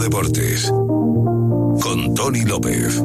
Deportes con Tony López.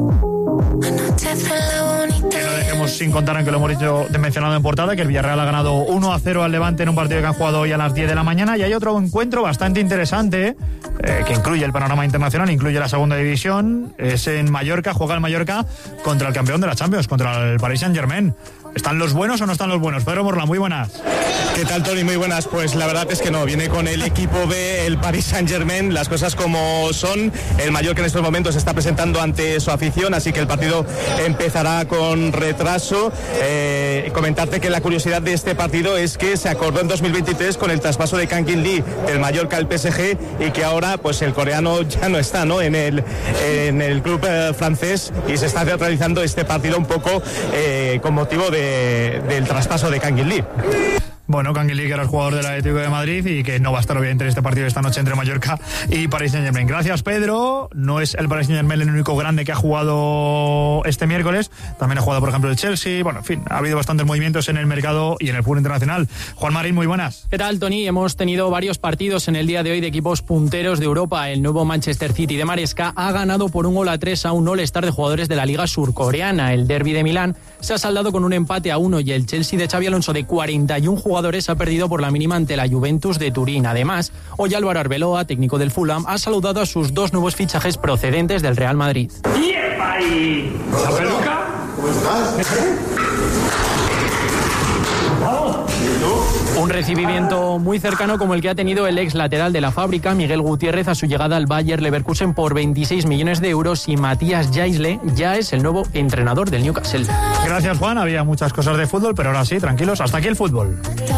Que no dejemos sin contar, aunque lo hemos dicho mencionado en portada, que el Villarreal ha ganado 1-0 al Levante en un partido que han jugado hoy a las 10 de la mañana, y hay otro encuentro bastante interesante que incluye el panorama internacional, incluye la segunda división. Es en Mallorca, juega el Mallorca contra el campeón de la Champions, contra el Paris Saint-Germain. ¿Están los buenos o no están los buenos? Pedro Morla, muy buenas. ¿Qué tal, Tony? Muy buenas. Pues la verdad es que no, viene con el equipo B, el Paris Saint-Germain, las cosas como son. El Mallorca en estos momentos se está presentando ante su afición, así que el partido empezará con retraso. Comentarte que la curiosidad de este partido es que se acordó en 2023 con el traspaso de Kang In Lee del Mallorca al PSG, y que ahora pues el coreano ya no está, ¿no?, en el club francés, y se está realizando este partido un poco con motivo del traspaso de Kang In Lee. Bueno, Kang In Lee, que era el jugador del Atlético de Madrid y que no va a estar obviamente en este partido de esta noche entre Mallorca y Paris Saint-Germain. Gracias, Pedro. No es el Paris Saint-Germain el único grande que ha jugado este miércoles. También ha jugado, por ejemplo, el Chelsea. Bueno, en fin, ha habido bastantes movimientos en el mercado y en el fútbol internacional. Juan Marín, muy buenas. ¿Qué tal, Tony? Hemos tenido varios partidos en el día de hoy de equipos punteros de Europa. El nuevo Manchester City de Maresca ha ganado por 1-3 a un All-Star de jugadores de la Liga Surcoreana. El Derby de Milán se ha saldado con un empate a 1, y el Chelsea de Xabi Alonso, de 41 jugadores, ha perdido por la mínima ante la Juventus de Turín. Además, hoy Álvaro Arbeloa, técnico del Fulham, ha saludado a sus dos nuevos fichajes procedentes del Real Madrid. ¡Yepa! ¿Y la peluca? ¿Cómo estás? Un recibimiento muy cercano como el que ha tenido el ex lateral de la Fábrica, Miguel Gutiérrez, a su llegada al Bayer Leverkusen por 26 millones de euros, y Matías Jaisle ya es el nuevo entrenador del Newcastle. Gracias, Juan. Había muchas cosas de fútbol, pero ahora sí, tranquilos, hasta aquí el fútbol.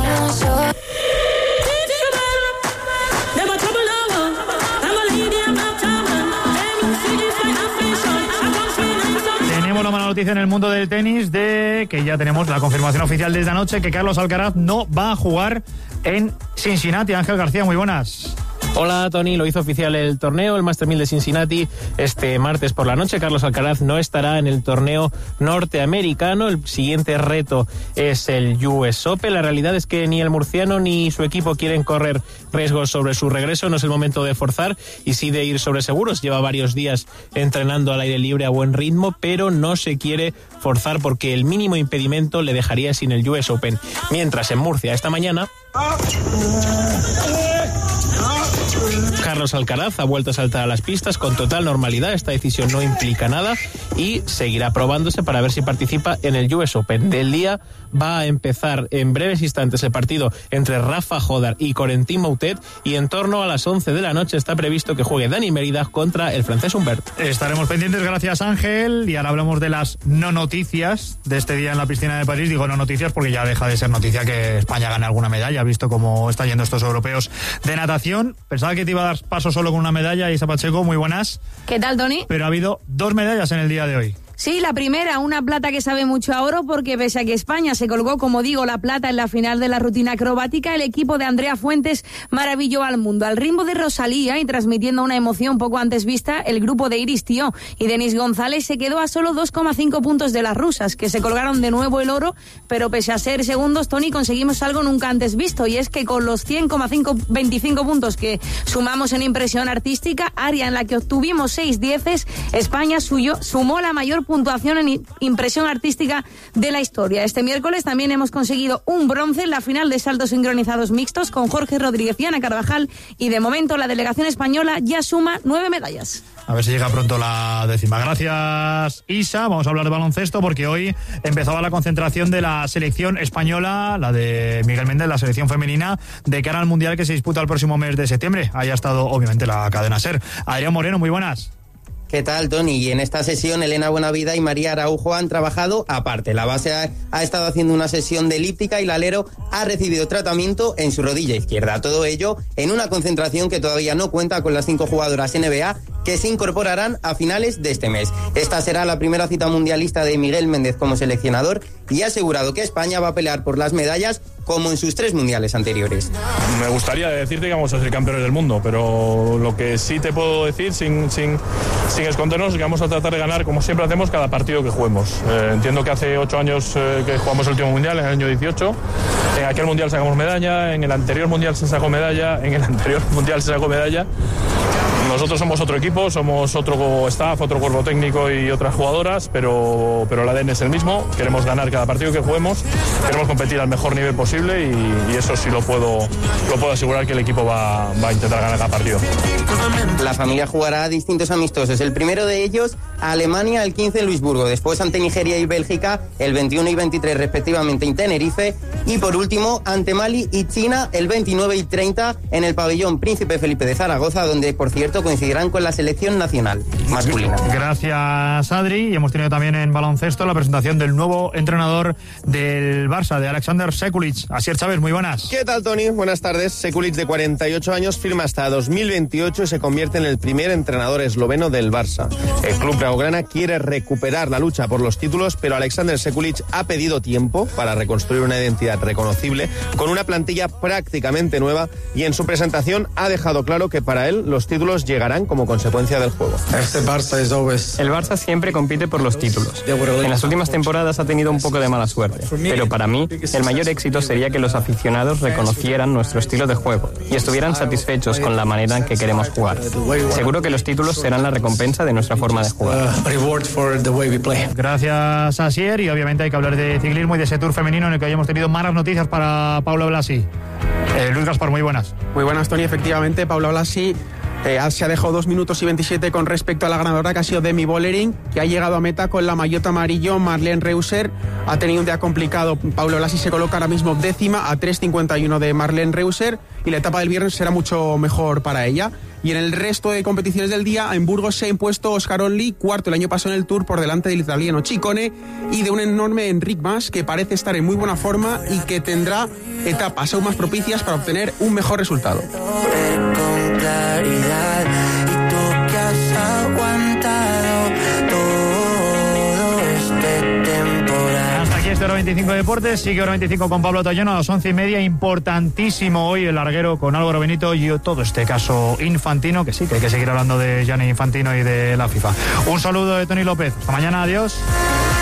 Una mala noticia en el mundo del tenis, de que ya tenemos la confirmación oficial desde anoche que Carlos Alcaraz no va a jugar en Cincinnati. Ángel García, muy buenas. Hola, Tony. Lo hizo oficial el torneo, el Master 1000 de Cincinnati, este martes por la noche. Carlos Alcaraz no estará en el torneo norteamericano. El siguiente reto es el US Open. La realidad es que ni el murciano ni su equipo quieren correr riesgos sobre su regreso. No es el momento de forzar y sí de ir sobre seguros. Lleva varios días entrenando al aire libre a buen ritmo, pero no se quiere forzar porque el mínimo impedimento le dejaría sin el US Open. Mientras en Murcia esta mañana, Carlos Alcaraz ha vuelto a saltar a las pistas con total normalidad. Esta decisión no implica nada y seguirá probándose para ver si participa en el US Open. Del día va a empezar en breves instantes el partido entre Rafa Jodar y Corentin Moutet, y en torno a las 11 de la noche está previsto que juegue Dani Mérida contra el francés Humbert. Estaremos pendientes, gracias, Ángel. Y ahora hablamos de las no noticias de este día en la piscina de París. Digo no noticias porque ya deja de ser noticia que España gane alguna medalla, visto cómo están yendo estos europeos de natación. Pensaba que te iba a dar paso solo con una medalla. Isa Pacheco, muy buenas. ¿Qué tal, Tony? Pero ha habido 2 medallas en el día de hoy. Sí, la primera, una plata que sabe mucho a oro, porque pese a que España se colgó, como digo, la plata en la final de la rutina acrobática, el equipo de Andrea Fuentes maravilló al mundo. Al ritmo de Rosalía y transmitiendo una emoción poco antes vista, el grupo de Iris Tío y Denis González se quedó a solo 2,5 puntos de las rusas, que se colgaron de nuevo el oro, pero pese a ser segundos, Tony, conseguimos algo nunca antes visto, y es que con los 100,25 puntos que sumamos en impresión artística, área en la que obtuvimos 6 dieces, España sumó la mayor puntuación en impresión artística de la historia. Este miércoles también hemos conseguido un bronce en la final de saltos sincronizados mixtos con Jorge Rodríguez y Ana Carvajal, y de momento la delegación española ya suma 9 medallas. A ver si llega pronto la 10ª. Gracias, Isa. Vamos a hablar de baloncesto porque hoy empezaba la concentración de la selección española, la de Miguel Méndez, la selección femenina, de cara al Mundial que se disputa el próximo mes de septiembre. Ahí ha estado, obviamente, la cadena SER. Adrián Moreno, muy buenas. ¿Qué tal, Tony? Y en esta sesión, Elena Buenavida y María Araujo han trabajado aparte. La base ha estado haciendo una sesión de elíptica y la alero ha recibido tratamiento en su rodilla izquierda. Todo ello en una concentración que todavía no cuenta con las 5 jugadoras NBA que se incorporarán a finales de este mes. Esta será la primera cita mundialista de Miguel Méndez como seleccionador y ha asegurado que España va a pelear por las medallas como en sus 3 mundiales anteriores. Me gustaría decirte que vamos a ser campeones del mundo, pero lo que sí te puedo decir sin escondernos es que vamos a tratar de ganar, como siempre hacemos, cada partido que juguemos. Entiendo que hace 8 años que jugamos el último mundial, en el año 18. En aquel mundial sacamos medalla, en el anterior mundial se sacó medalla, en el anterior mundial se sacó medalla. Nosotros somos otro equipo, somos otro staff, otro cuerpo técnico y otras jugadoras, pero el ADN es el mismo. Queremos ganar cada partido que juguemos, queremos competir al mejor nivel posible y eso sí lo puedo asegurar, que el equipo va a intentar ganar cada partido. La familia jugará distintos amistosos. El primero de ellos a Alemania el 15 en Luisburgo, después ante Nigeria y Bélgica el 21 y 23 respectivamente en Tenerife, y por último ante Mali y China el 29 y 30 en el pabellón Príncipe Felipe de Zaragoza, donde por cierto coincidirán con la selección nacional masculina. Gracias, Adri. Y hemos tenido también en baloncesto la presentación del nuevo entrenador del Barça, de Alexander Sekulic. Asier Chávez, muy buenas. ¿Qué tal, Tony? Buenas tardes. Sekulic, de 48 años, firma hasta 2028 y se convierte en el primer entrenador esloveno del Barça. El club blaugrana quiere recuperar la lucha por los títulos, pero Alexander Sekulic ha pedido tiempo para reconstruir una identidad reconocible con una plantilla prácticamente nueva, y en su presentación ha dejado claro que para él los títulos llegarán como consecuencia del juego. El Barça siempre compite por los títulos. En las últimas temporadas ha tenido un poco de mala suerte, pero para mí el mayor éxito sería que los aficionados reconocieran nuestro estilo de juego y estuvieran satisfechos con la manera en que queremos jugar. Seguro que los títulos serán la recompensa de nuestra forma de jugar. Gracias, Asier, y obviamente hay que hablar de ciclismo y de ese Tour femenino en el que hoy hemos tenido malas noticias para Paula Blasi. Luis Gaspar, muy buenas. Muy buenas, Tony. Efectivamente, Paula Blasi se ha dejado 2 minutos y 27 con respecto a la ganadora, que ha sido Demi Vollering, que ha llegado a meta con la maillot amarillo. Marlene Reusser ha tenido un día complicado. Paula Blasi se coloca ahora mismo 10ª a 3.51 de Marlene Reusser, y la etapa del viernes será mucho mejor para ella. Y en el resto de competiciones del día, en Burgos se ha impuesto Oscar Onley, cuarto el año pasado en el Tour, por delante del italiano Ciccone y de un enorme Enric Mas, que parece estar en muy buena forma y que tendrá etapas aún más propicias para obtener un mejor resultado. Hora 25 Deportes, sigue Hora 25 con Pablo Tolleno a las 11:30. Importantísimo hoy el larguero con Álvaro Benito y todo este caso Infantino, que sí, que hay que seguir hablando de Gianni Infantino y de la FIFA. Un saludo de Tony López. Hasta mañana, adiós.